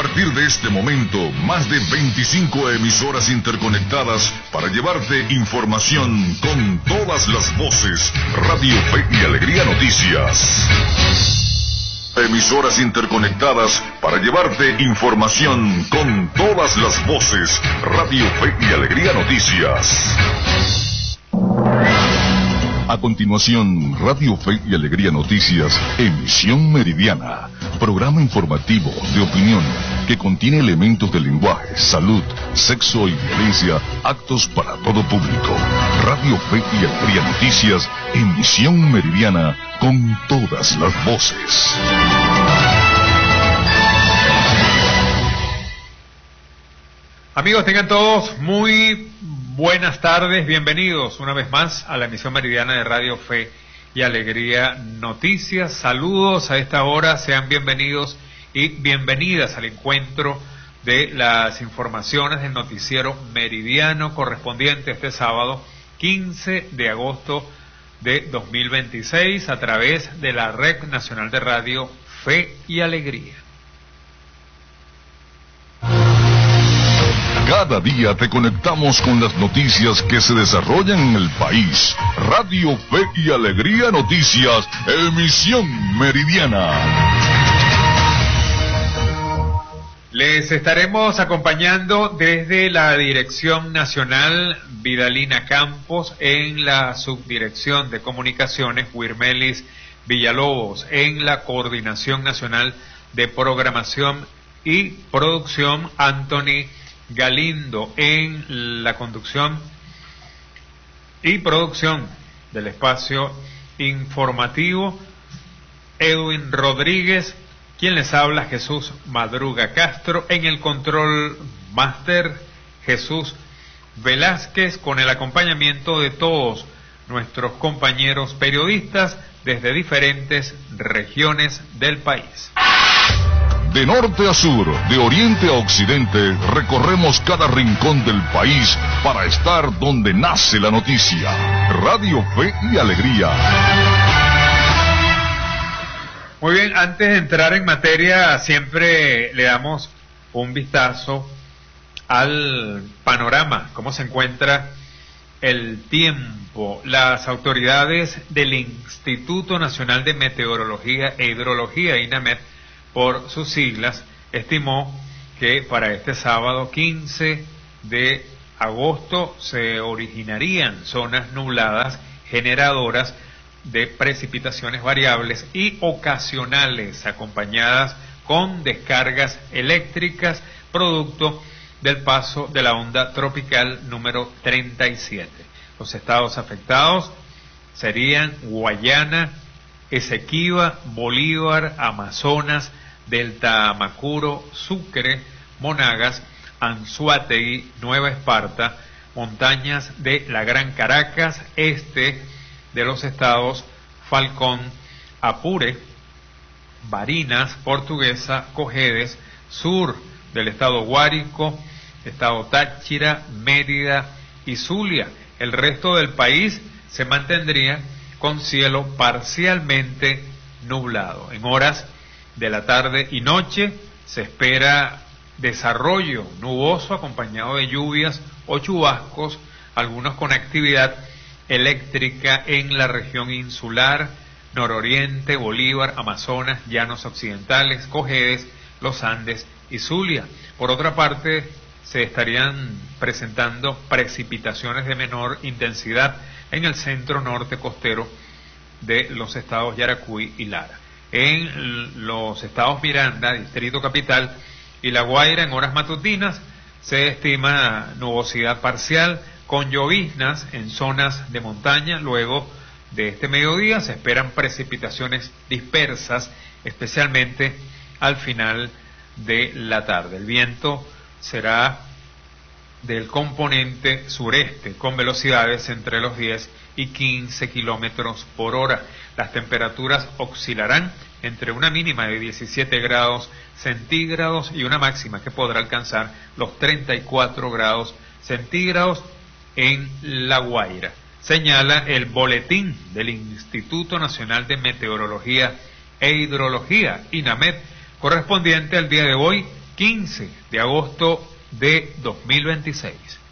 partir de este momento, más de 25 emisoras interconectadas para llevarte información con todas las voces. Radio Fe y Alegría Noticias. Emisoras interconectadas para llevarte información con todas las voces. Radio Fe y Alegría Noticias. A continuación, Radio Fe y Alegría Noticias, emisión meridiana, programa informativo de opinión que contiene elementos de lenguaje, salud, sexo y violencia, actos para todo público. Radio Fe y Alegría Noticias, emisión meridiana con todas las voces. Amigos, tengan todos muy buenas tardes, bienvenidos una vez más a la emisión meridiana de Radio Fe y Alegría Noticias. Saludos a esta hora, sean bienvenidos y bienvenidas al encuentro de las informaciones del noticiero meridiano correspondiente este sábado 15 de agosto de 2026 a través de la Red Nacional de Radio Fe y Alegría. Cada día te conectamos con las noticias que se desarrollan en el país. Radio Fe y Alegría Noticias, emisión meridiana. Les estaremos acompañando desde la Dirección Nacional Vidalina Campos, en la Subdirección de Comunicaciones Wirmelis Villalobos, en la Coordinación Nacional de Programación y Producción Anthony Galindo, en la conducción y producción del espacio informativo Edwin Rodríguez, quien les habla Jesús Madruga Castro, en el control máster Jesús Velázquez, con el acompañamiento de todos nuestros compañeros periodistas desde diferentes regiones del país. De norte a sur, de oriente a occidente, recorremos cada rincón del país para estar donde nace la noticia. Radio Fe y Alegría. Muy bien, antes de entrar en materia, siempre le damos un vistazo al panorama, cómo se encuentra el tiempo. Las autoridades del Instituto Nacional de Meteorología e Hidrología, INAMED, por sus siglas, estimó que para este sábado 15 de agosto se originarían zonas nubladas generadoras de precipitaciones variables y ocasionales, acompañadas con descargas eléctricas, producto del paso de la onda tropical número 37. Los estados afectados serían Guayana, Esequiba, Bolívar, Amazonas, Delta Amacuro, Sucre, Monagas, Anzoátegui, Nueva Esparta, montañas de la Gran Caracas, este de los estados Falcón, Apure, Barinas, Portuguesa, Cojedes, sur del estado Guárico, estado Táchira, Mérida y Zulia. El resto del país se mantendría con cielo parcialmente nublado. En horas de la tarde y noche se espera desarrollo nuboso acompañado de lluvias o chubascos, algunos con actividad eléctrica en la región insular, nororiente, Bolívar, Amazonas, Llanos Occidentales, Cojedes, los Andes y Zulia. Por otra parte, se estarían presentando precipitaciones de menor intensidad en el centro norte costero de los estados Yaracuy y Lara. En los estados Miranda, Distrito Capital y La Guaira, en horas matutinas se estima nubosidad parcial con lloviznas en zonas de montaña. Luego de este mediodía se esperan precipitaciones dispersas, especialmente al final de la tarde. El viento será del componente sureste, con velocidades entre los 10 y 15 kilómetros por hora. Las temperaturas oscilarán entre una mínima de 17 grados centígrados y una máxima que podrá alcanzar los 34 grados centígrados en La Guaira. Señala el boletín del Instituto Nacional de Meteorología e Hidrología, INAMED, correspondiente al día de hoy, 15 de agosto de 2026.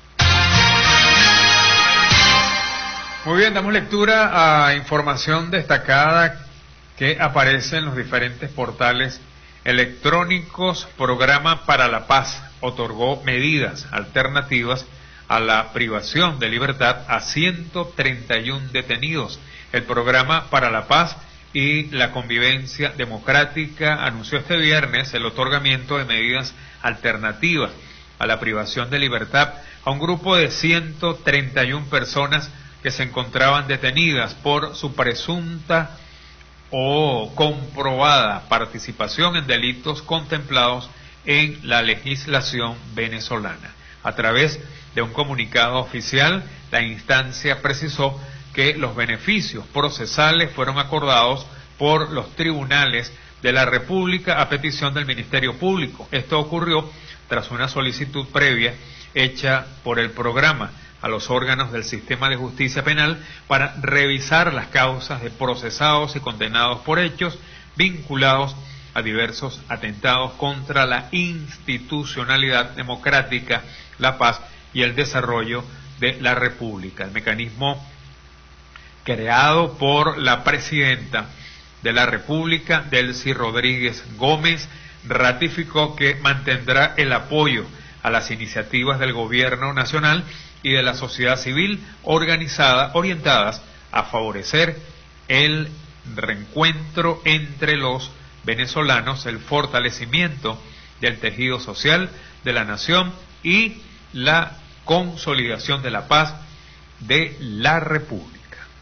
Muy bien, damos lectura a información destacada que aparece en los diferentes portales electrónicos. Programa para la Paz otorgó medidas alternativas a la privación de libertad a 131 detenidos. El Programa para la Paz y la Convivencia Democrática anunció este viernes el otorgamiento de medidas alternativas a la privación de libertad a un grupo de 131 personas que se encontraban detenidas por su presunta o comprobada participación en delitos contemplados en la legislación venezolana. A través de un comunicado oficial, la instancia precisó que los beneficios procesales fueron acordados por los tribunales de la República a petición del Ministerio Público. Esto ocurrió tras una solicitud previa hecha por el programa a los órganos del sistema de justicia penal para revisar las causas de procesados y condenados por hechos vinculados a diversos atentados contra la institucionalidad democrática, la paz y el desarrollo de la República. El mecanismo creado por la presidenta de la República, Delcy Rodríguez Gómez, ratificó que mantendrá el apoyo a las iniciativas del gobierno nacional y de la sociedad civil organizada, orientadas a favorecer el reencuentro entre los venezolanos, el fortalecimiento del tejido social de la nación y la consolidación de la paz de la República.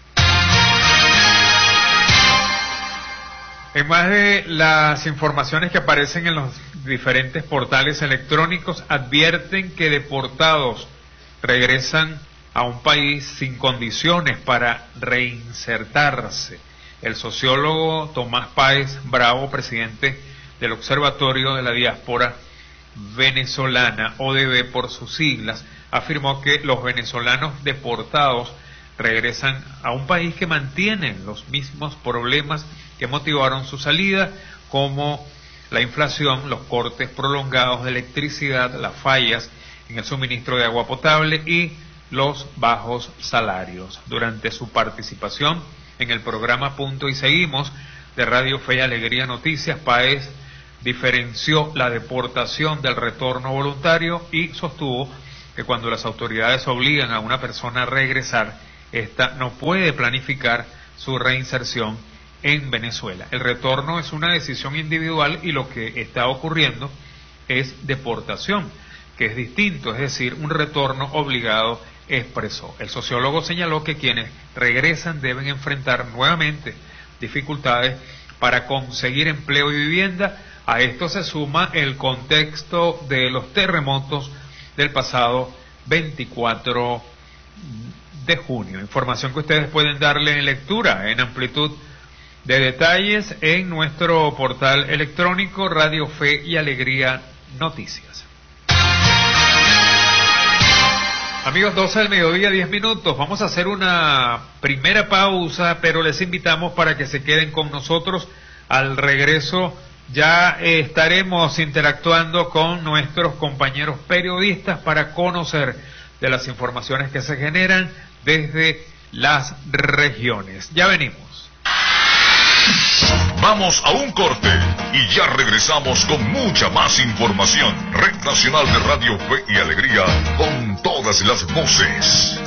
En más de las informaciones que aparecen en los diferentes portales electrónicos, advierten que deportados regresan a un país sin condiciones para reinsertarse. El sociólogo Tomás Páez Bravo, presidente del Observatorio de la Diáspora Venezolana, ODB por sus siglas, afirmó que los venezolanos deportados regresan a un país que mantiene los mismos problemas que motivaron su salida, como la inflación, los cortes prolongados de electricidad, las fallas en el suministro de agua potable y los bajos salarios. Durante su participación en el programa Punto y Seguimos de Radio Fe y Alegría Noticias, Páez diferenció la deportación del retorno voluntario y sostuvo que cuando las autoridades obligan a una persona a regresar, ésta no puede planificar su reinserción en Venezuela. El retorno es una decisión individual y lo que está ocurriendo es deportación, que es distinto, es decir, un retorno obligado expreso. El sociólogo señaló que quienes regresan deben enfrentar nuevamente dificultades para conseguir empleo y vivienda. A esto se suma el contexto de los terremotos del pasado 24 de junio. Información que ustedes pueden darle lectura en amplitud de detalles en nuestro portal electrónico Radio Fe y Alegría Noticias. Amigos, 12 del mediodía, 10 minutos. Vamos a hacer una primera pausa, pero les invitamos para que se queden con nosotros. Al regreso ya estaremos interactuando con nuestros compañeros periodistas para conocer de las informaciones que se generan desde las regiones. Ya venimos. Vamos a un corte y ya regresamos con mucha más información. Red Nacional de Radio Fe y Alegría, con todas las voces.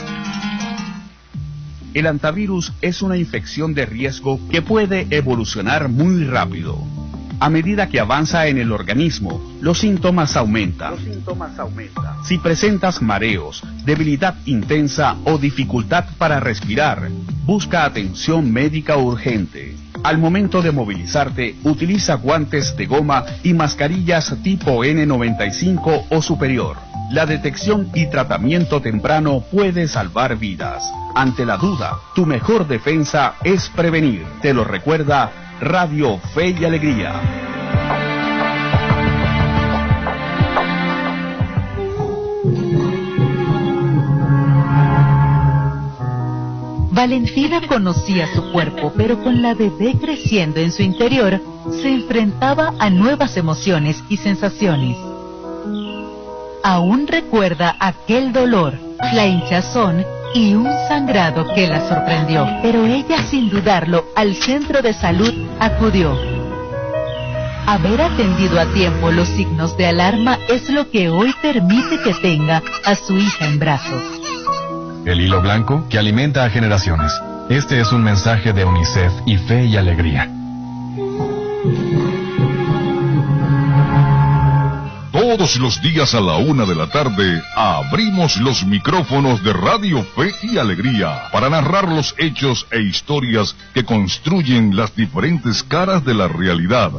El hantavirus es una infección de riesgo que puede evolucionar muy rápido. A medida que avanza en el organismo, los síntomas aumentan. Si presentas mareos, debilidad intensa o dificultad para respirar, busca atención médica urgente. Al momento de movilizarte, utiliza guantes de goma y mascarillas tipo N95 o superior. La detección y tratamiento temprano puede salvar vidas. Ante la duda, tu mejor defensa es prevenir. Te lo recuerda Radio Fe y Alegría. Valentina conocía su cuerpo, pero con la bebé creciendo en su interior, se enfrentaba a nuevas emociones y sensaciones. Aún recuerda aquel dolor, la hinchazón y un sangrado que la sorprendió, pero ella sin dudarlo al centro de salud acudió. Haber atendido a tiempo los signos de alarma es lo que hoy permite que tenga a su hija en brazos. El hilo blanco que alimenta a generaciones. Este es un mensaje de UNICEF y Fe y Alegría. Todos los días a la 1 de la tarde abrimos los micrófonos de Radio Fe y Alegría para narrar los hechos e historias que construyen las diferentes caras de la realidad.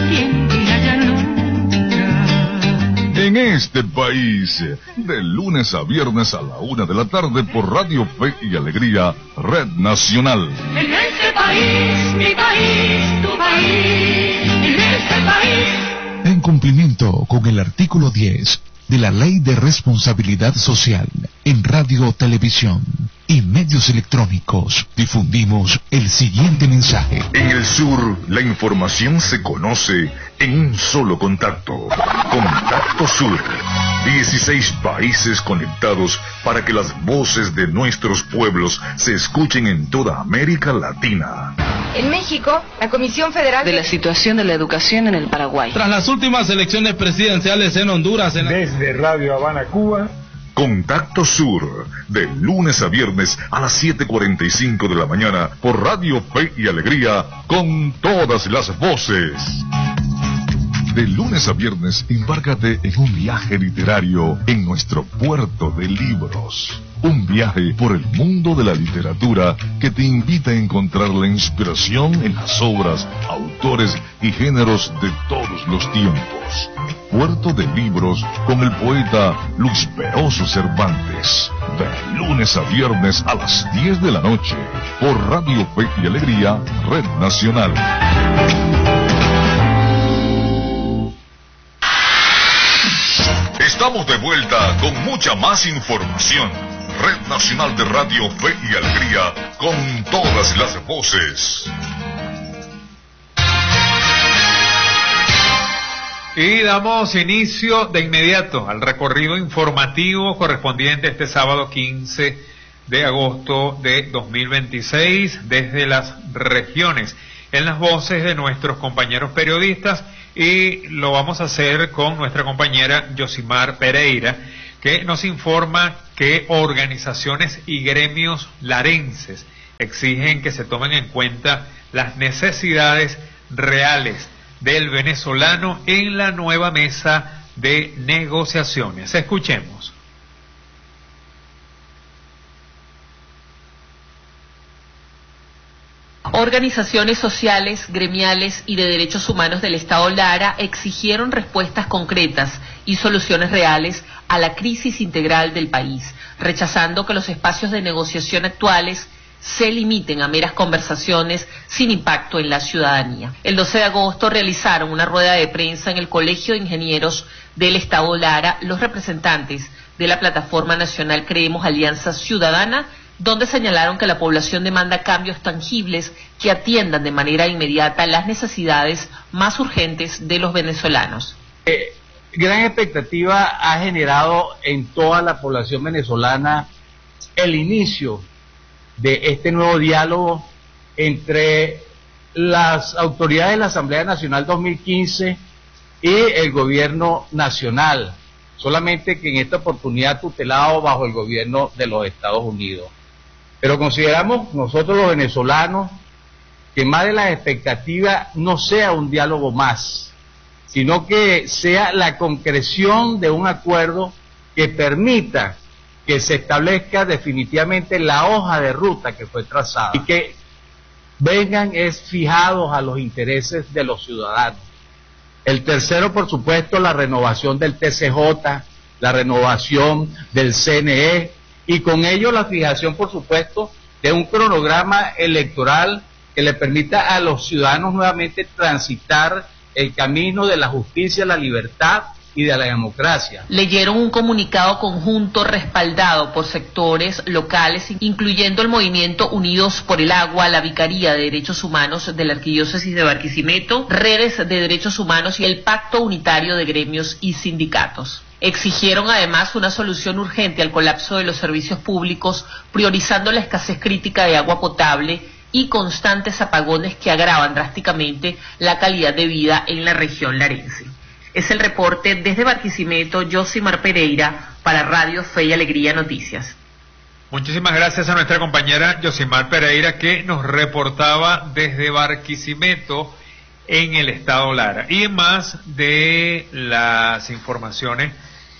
En este país, de lunes a viernes a la 1 de la tarde por Radio Fe y Alegría, Red Nacional. En este país, mi país, tu país, en este país. En cumplimiento con el artículo 10 de la Ley de Responsabilidad Social en Radio, Televisión y Medios Electrónicos, difundimos el siguiente mensaje. En el sur, la información se conoce en un solo contacto. Contacto Sur. 16 países conectados para que las voces de nuestros pueblos se escuchen en toda América Latina. En México, la Comisión Federal de la situación de la educación en el Paraguay. Tras las últimas elecciones presidenciales en Honduras. Desde Radio Habana, Cuba. Contacto Sur, de lunes a viernes a las 7:45 de la mañana por Radio Fe y Alegría, con todas las voces. De lunes a viernes, embárcate en un viaje literario en nuestro puerto de libros. Un viaje por el mundo de la literatura que te invita a encontrar la inspiración en las obras, autores y géneros de todos los tiempos. Puerto de Libros con el poeta Luis Peroso Cervantes. De lunes a viernes a las 10 de la noche por Radio Fe y Alegría, Red Nacional. Estamos de vuelta con mucha más información. Red Nacional de Radio Fe y Alegría, con todas las voces. Y damos inicio de inmediato al recorrido informativo correspondiente este sábado 15 de agosto de 2026 desde las regiones, en las voces de nuestros compañeros periodistas, y lo vamos a hacer con nuestra compañera Yosimar Pereira, que nos informa que organizaciones y gremios larenses exigen que se tomen en cuenta las necesidades reales del venezolano en la nueva mesa de negociaciones. Escuchemos. Organizaciones sociales, gremiales y de derechos humanos del Estado Lara exigieron respuestas concretas y soluciones reales a la crisis integral del país, rechazando que los espacios de negociación actuales se limiten a meras conversaciones sin impacto en la ciudadanía. El 12 de agosto realizaron una rueda de prensa en el Colegio de Ingenieros del Estado Lara los representantes de la Plataforma Nacional Creemos Alianza Ciudadana, donde señalaron que la población demanda cambios tangibles que atiendan de manera inmediata las necesidades más urgentes de los venezolanos. Gran expectativa ha generado en toda la población venezolana el inicio de este nuevo diálogo entre las autoridades de la Asamblea Nacional 2015 y el gobierno nacional, solamente que en esta oportunidad tutelado bajo el gobierno de los Estados Unidos. Pero consideramos nosotros los venezolanos que más de las expectativas no sea un diálogo más, sino que sea la concreción de un acuerdo que permita que se establezca definitivamente la hoja de ruta que fue trazada y que vengan fijados a los intereses de los ciudadanos. El tercero, por supuesto, la renovación del TCJ, la renovación del CNE, y con ello la fijación, por supuesto, de un cronograma electoral que le permita a los ciudadanos nuevamente transitar el camino de la justicia, la libertad y de la democracia. Leyeron un comunicado conjunto respaldado por sectores locales, incluyendo el movimiento Unidos por el Agua, la Vicaría de Derechos Humanos de la Arquidiócesis de Barquisimeto, Redes de Derechos Humanos y el Pacto Unitario de Gremios y Sindicatos. Exigieron además una solución urgente al colapso de los servicios públicos, priorizando la escasez crítica de agua potable y constantes apagones que agravan drásticamente la calidad de vida en la región larense. Es el reporte desde Barquisimeto, Yosimar Pereira, para Radio Fe y Alegría Noticias. Muchísimas gracias a nuestra compañera Yosimar Pereira, que nos reportaba desde Barquisimeto en el estado Lara. Y más de las informaciones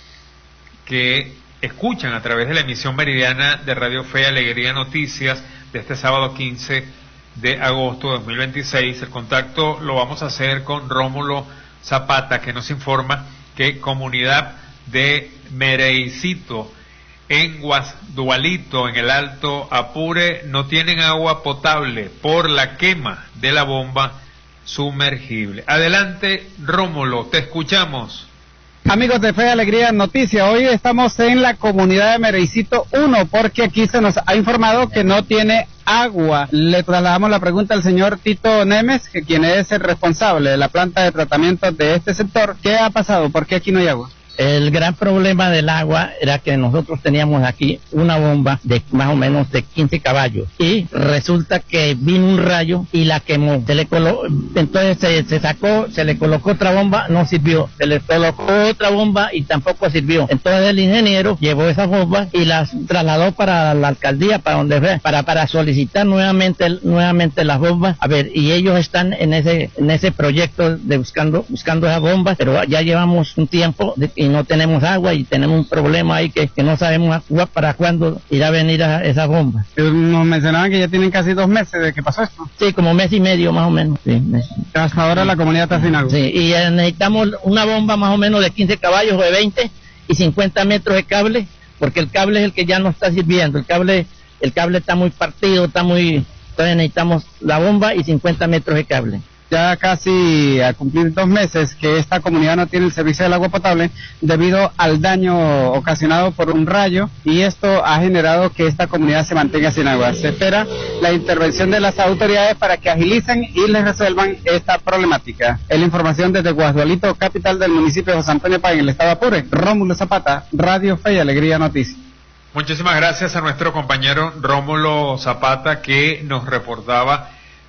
que escuchan a través de la emisión meridiana de Radio Fe y Alegría Noticias de este sábado 15 de agosto de 2026, el contacto lo vamos a hacer con Rómulo Zapata, que nos informa que comunidad de Mereicito en Guasdualito, en el Alto Apure, no tienen agua potable por la quema de la bomba sumergible. Adelante, Rómulo, te escuchamos. Amigos de Fe y Alegría Noticias, hoy estamos en la comunidad de Mereicito 1 porque aquí se nos ha informado que no tiene agua. Le trasladamos la pregunta al señor Tito Nemes, que quien es el responsable de la planta de tratamiento de este sector. ¿Qué ha pasado? ¿Por qué aquí no hay agua? El gran problema del agua era que nosotros teníamos aquí una bomba de más o menos de 15 caballos y resulta que vino un rayo y la quemó. Entonces se sacó, se le colocó otra bomba, no sirvió. Se le colocó otra bomba y tampoco sirvió. Entonces el ingeniero llevó esas bombas y las trasladó para la alcaldía, para solicitar nuevamente las bombas. A ver, y ellos están en ese proyecto de buscando esas bombas, pero ya llevamos un tiempo y no tenemos agua y tenemos un problema ahí que no sabemos para cuándo irá a venir esa bomba. Nos mencionaban que ya tienen casi 2 meses de que pasó esto. Sí, como mes y medio más o menos. Sí, hasta ahora la comunidad está sin agua. Sí, y necesitamos una bomba más o menos de 15 caballos o de 20 y 50 metros de cable, porque el cable es el que ya no está sirviendo. El cable está muy partido, entonces necesitamos la bomba y 50 metros de cable. Ya casi a cumplir 2 meses que esta comunidad no tiene el servicio del agua potable debido al daño ocasionado por un rayo, y esto ha generado que esta comunidad se mantenga sin agua. Se espera la intervención de las autoridades para que agilicen y les resuelvan esta problemática. Es la información desde Guasdualito, capital del municipio de José Antonio Páez, en el estado Apure. Rómulo Zapata, Radio Fe y Alegría Noticias. Muchísimas gracias a nuestro compañero Rómulo Zapata, que nos reportaba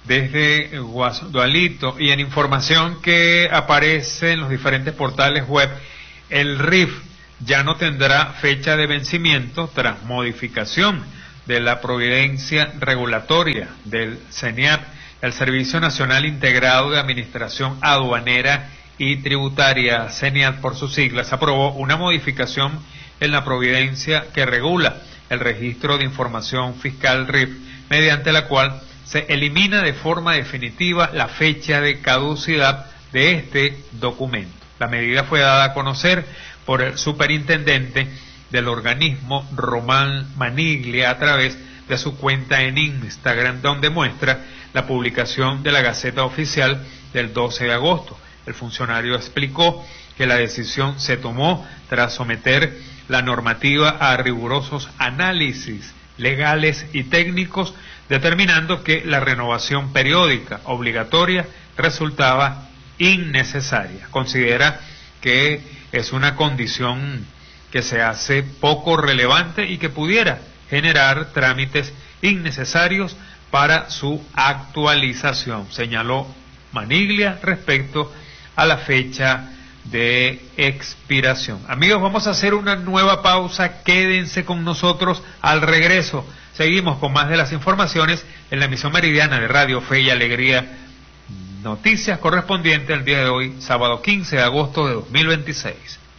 desde Guasdualito. Y en información que aparece en los diferentes portales web, el RIF ya no tendrá fecha de vencimiento tras modificación de la providencia regulatoria del CENIAT. El Servicio Nacional Integrado de Administración Aduanera y Tributaria, CENIAT por sus siglas, aprobó una modificación en la providencia que regula el registro de información fiscal RIF, mediante la cual se elimina de forma definitiva la fecha de caducidad de este documento. La medida fue dada a conocer por el superintendente del organismo, Román Maniglia, a través de su cuenta en Instagram, donde muestra la publicación de la Gaceta Oficial del 12 de agosto. El funcionario explicó que la decisión se tomó tras someter la normativa a rigurosos análisis legales y técnicos, determinando que la renovación periódica obligatoria resultaba innecesaria. Considera que es una condición que se hace poco relevante y que pudiera generar trámites innecesarios para su actualización, señaló Maniglia respecto a la fecha de expiración. Amigos, vamos a hacer una nueva pausa, quédense con nosotros. Al regreso seguimos con más de las informaciones en la emisión meridiana de Radio Fe y Alegría Noticias, correspondiente al día de hoy, sábado 15 de agosto de 2026.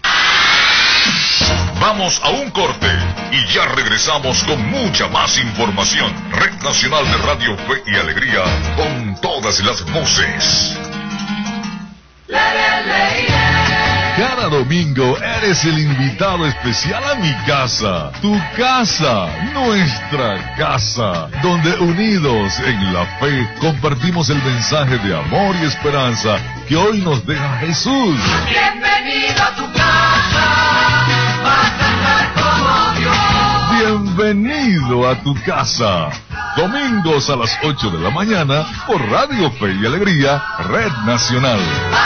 Vamos a un corte y ya regresamos con mucha más información. Red Nacional de Radio Fe y Alegría, con todas las voces. Cada Cada domingo eres el invitado especial a mi casa, tu casa, nuestra casa, donde unidos en la fe compartimos el mensaje de amor y esperanza que hoy nos deja Jesús. Bienvenido a tu casa, vas a estar como Dios. Bienvenido a tu casa. Domingos a las 8 de la mañana por Radio Fe y Alegría, Red Nacional.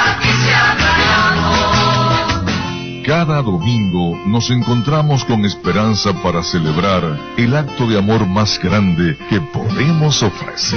Cada domingo nos encontramos con esperanza para celebrar el acto de amor más grande que podemos ofrecer.